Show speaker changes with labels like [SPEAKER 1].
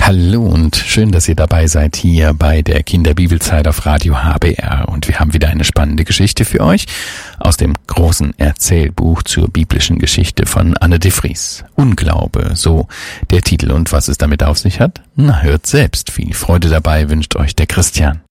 [SPEAKER 1] Hallo und schön, dass ihr dabei seid hier bei der Kinderbibelzeit auf Radio HBR. Und wir haben wieder eine spannende Geschichte für euch aus dem großen Erzählbuch zur biblischen Geschichte von Anne de Vries. Unglaube, so der Titel. Und was es damit auf sich hat? Na, hört selbst. Viel Freude dabei wünscht euch der Christian.